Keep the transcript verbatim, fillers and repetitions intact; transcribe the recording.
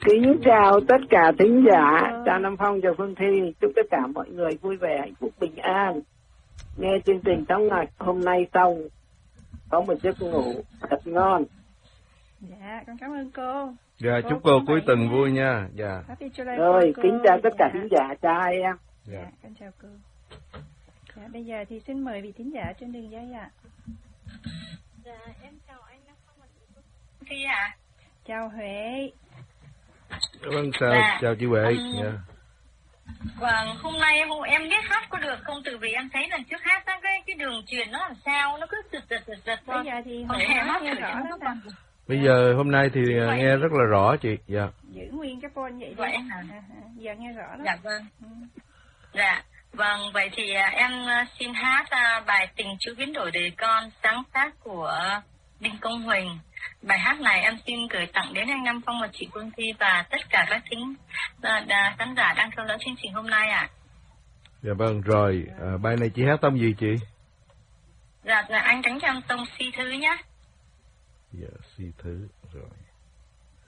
Kính chào tất cả thính giả, chào Nam Phong, chào Phương Thi, chúc tất cả mọi người vui vẻ, hạnh phúc, bình an. Nghe chương trình Sống Ngạch hôm nay xong, có một giấc ngủ thật ngon. Dạ, con cảm ơn cô. Dạ, cô chúc cô cuối tuần nha. vui nha. Dạ. Rồi, cô. kính chào tất cả Dạ. thính giả, chào hai em. Dạ, Dạ. con chào cô. Dạ, bây giờ thì xin mời vị thính giả trên đường dây ạ. Dạ, em chào anh Nam Phong và chị Thi ạ. Chào Huệ. Vâng, chào, Dạ. chào chị Huệ. Um, Dạ. Vâng, hôm nay hôm em biết hát có được không? Từ vì em thấy lần trước hát á, cái cái đường truyền nó làm sao, nó cứ giật giật giật giật thôi. Bây giờ thì Còn Huệ em nói hát nghe thử rõ cho lắm nó nè. bằng. Bây giờ hôm nay thì uh, nghe rất là rõ chị. Dạ. Giữ nguyên cái phone vậy đi. Vậy hả? À, à, giờ nghe rõ lắm. Dạ vâng. Ừ. Dạ, vâng, vậy thì à, em à, xin hát à, bài Tình Chữ Biến Đổi Đời Con, sáng tác của Đinh Công Huỳnh. Bài hát này em xin gửi tặng đến anh Nam Phong và chị Phương Thi và tất cả các thính à, đà, khán giả đang theo dõi chương trình hôm nay ạ. Dạ vâng, rồi. À, bài này chị hát tông gì chị? Dạ, dạ anh đánh cho em tông si thứ nhé. Dạ, si thứ. Rồi.